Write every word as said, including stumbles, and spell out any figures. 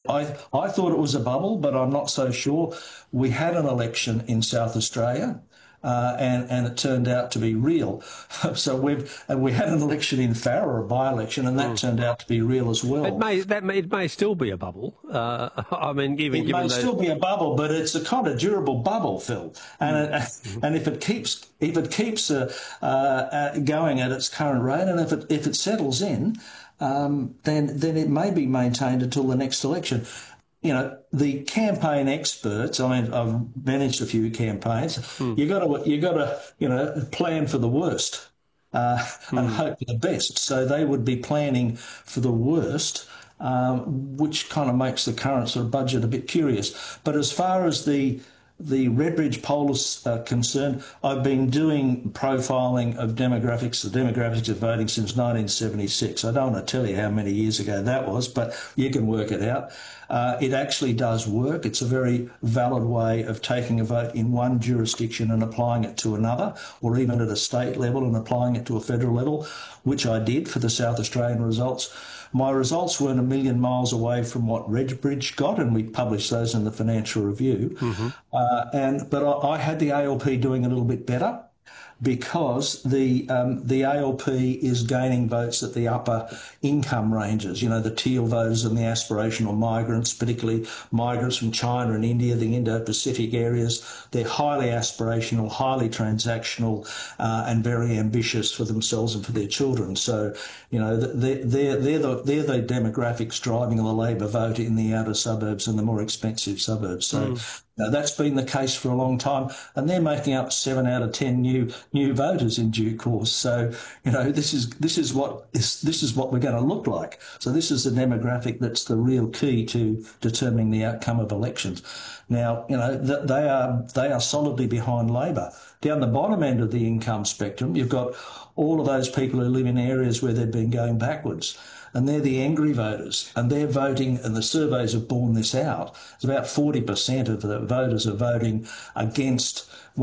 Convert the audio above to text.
I, I thought it was a bubble, but I'm not so sure. We had an election in South Australia. Uh, and, and it turned out to be real. So we've and we had an election in Farrer, a by-election, and that mm. turned out to be real as well. It may that may, it may still be a bubble. Uh, I mean, even it given may those... still be a bubble, but it's a kind of durable bubble, Phil. And mm. it, and if it keeps if it keeps uh, uh, going at its current rate, and if it if it settles in, um, then then it may be maintained until the next election. You know, the campaign experts, I mean, I've managed a few campaigns, mm. you got to, you got to, you know, plan for the worst uh, mm. and hope for the best. So they would be planning for the worst, um, which kind of makes the current sort of budget a bit curious. But as far as the the Redbridge poll is uh, concerned, I've been doing profiling of demographics, the demographics of voting since nineteen seventy-six. I don't want to tell you how many years ago that was, but you can work it out. Uh, it actually does work. It's a very valid way of taking a vote in one jurisdiction and applying it to another, or even at a state level and applying it to a federal level, which I did for the South Australian results. My results weren't a million miles away from what Redbridge got, and we published those in the Financial Review. Mm-hmm. Uh, and but I, I had the A L P doing a little bit better, because the um, the A L P is gaining votes at the upper income ranges, you know, the teal voters and the aspirational migrants, particularly migrants from China and India, the Indo-Pacific areas. They're highly aspirational, highly transactional, uh, and very ambitious for themselves and for their children. So, you know, they're, they're, they're, the, they're the demographics driving the Labor vote in the outer suburbs and the more expensive suburbs. So. Mm. Now, that's been the case for a long time, and they're making up seven out of ten new new voters in due course. So, you know, this is this is what is this is what we're going to look like. So, this is the demographic that's the real key to determining the outcome of elections. Now, you know, they are they are solidly behind Labor. Down the bottom end of the income spectrum, you've got all of those people who live in areas where they've been going backwards. And they're the angry voters, and they're voting, and the surveys have borne this out. It's about forty percent of the voters are voting against